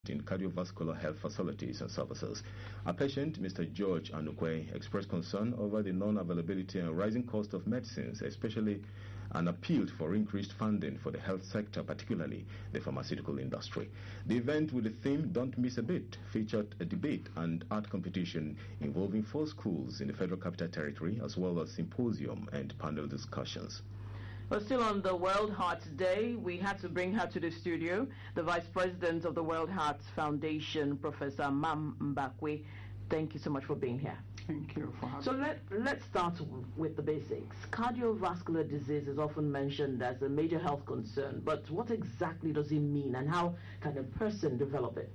in cardiovascular health facilities and services. A patient, Mr. George Anukwe, expressed concern over the non-availability and rising cost of medicines, especially, and appealed for increased funding for the health sector, particularly the pharmaceutical industry. The event with the theme "Don't Miss a Beat" featured a debate and art competition involving 4 schools in the Federal Capital Territory, as well as symposium and panel discussions. Well, still on the World Heart Day, we had to bring her to the studio, the Vice President of the World Heart Foundation, Professor Mam Mbakwe. Thank you so much for being here. Thank you for having me. So let's start with the basics. Cardiovascular disease is often mentioned as a major health concern, but what exactly does it mean, and how can a person develop it?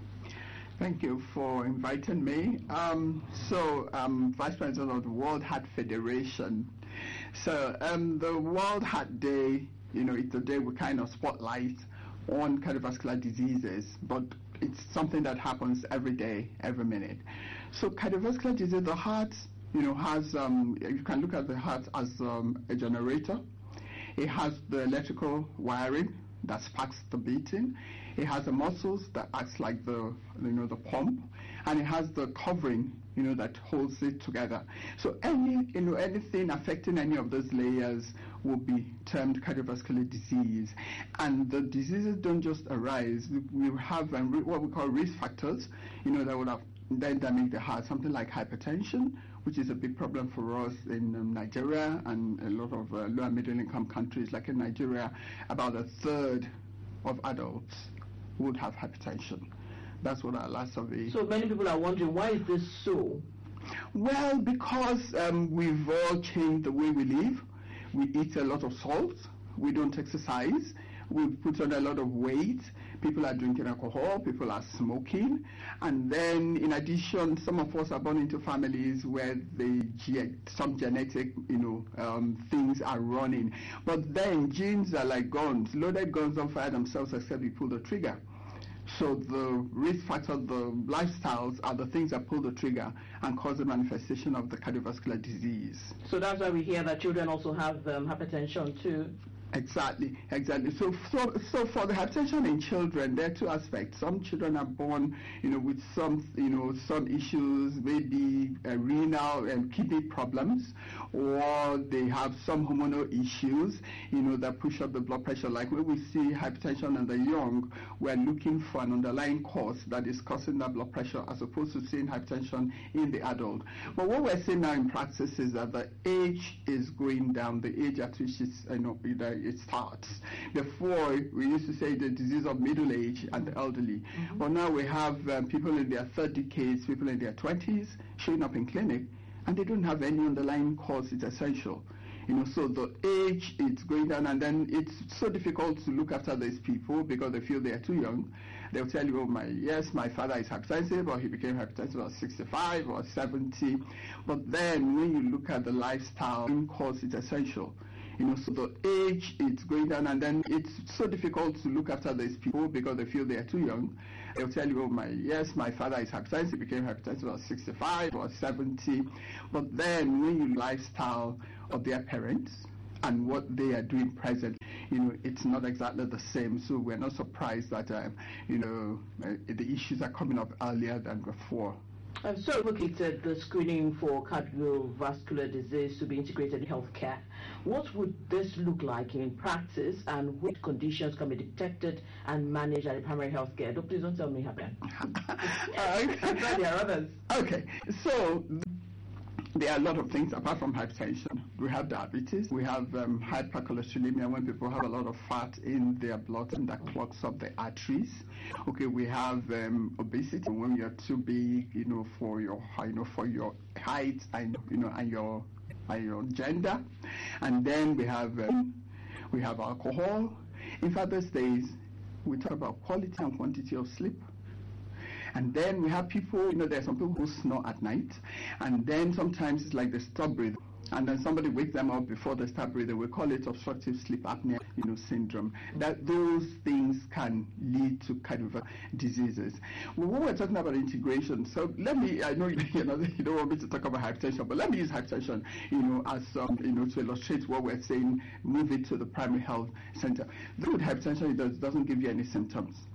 Thank you for inviting me. I'm Vice President of the World Heart Federation. So the World Heart Day, it's a day we kind of spotlight on cardiovascular diseases, but it's something that happens every day, every minute. So cardiovascular disease, the heart, has, you can look at the heart as a generator. It has the electrical wiring that sparks the beating. It has the muscles that acts like the pump, and it has the covering, that holds it together. So anything affecting any of those layers will be termed cardiovascular disease. And the diseases don't just arise. We have what we call risk factors, that would have then damage the heart. Something like hypertension, which is a big problem for us in Nigeria and a lot of low and middle income countries. Like in Nigeria, about 1/3 of adults would have hypertension. That's what our last survey. So many people are wondering, why is this so? Well, because we've all changed the way we live. We eat a lot of salt. We don't exercise. We've put on a lot of weight. People are drinking alcohol. People are smoking. And then, in addition, some of us are born into families where some genetic, things are running. But then genes are like guns. Loaded guns don't fire themselves except you pull the trigger. So the risk factor, the lifestyles are the things that pull the trigger and cause the manifestation of the cardiovascular disease. So that's why we hear that children also have hypertension too. Exactly. So for the hypertension in children, there are 2 aspects. Some children are born, with some issues, maybe renal and kidney problems, or they have some hormonal issues, that push up the blood pressure. Like when we see hypertension in the young, we're looking for an underlying cause that is causing that blood pressure, as opposed to seeing hypertension in the adult. But what we're seeing now in practice is that the age is going down, the age at which it starts. Before, we used to say the disease of middle age and the elderly. Mm-hmm. But now we have people in their 30s decades, people in their 20s showing up in clinic, and they don't have any underlying cause. It's essential. So the age is going down, and then it's so difficult to look after these people because they feel they are too young. They'll tell you, my father is hypertensive, or he became hypertensive at 65 or 70. But then when you look at the lifestyle, cause is essential. So the age is going down, and then it's so difficult to look after these people because they feel they are too young. They'll tell you, my father is hypertensive, became hypertensive at 65 or 70. But then when you lifestyle of their parents and what they are doing present, it's not exactly the same. So we're not surprised that, the issues are coming up earlier than before. So advocated the screening for cardiovascular disease to be integrated in healthcare. What would this look like in practice, and which conditions can be detected and managed at the primary healthcare? Please don't tell me happen. There are others. Okay, so there are a lot of things apart from hypertension. We have diabetes, we have hypercholesterolemia, when people have a lot of fat in their blood and that clogs up the arteries. Okay, we have obesity, when you're too big, for your height and your gender. And then we have alcohol. In fact, these days we talk about quality and quantity of sleep. And then we have people, there are some people who snore at night, and then sometimes it's like they stop breathing, and then somebody wakes them up before they start breathing. We call it obstructive sleep apnea, syndrome. That those things can lead to cardiovascular diseases. Well, when we're talking about integration, so let me, I know you don't want me to talk about hypertension, but let me use hypertension, as to illustrate what we're saying. Move it to the primary health center. With hypertension, it doesn't give you any symptoms.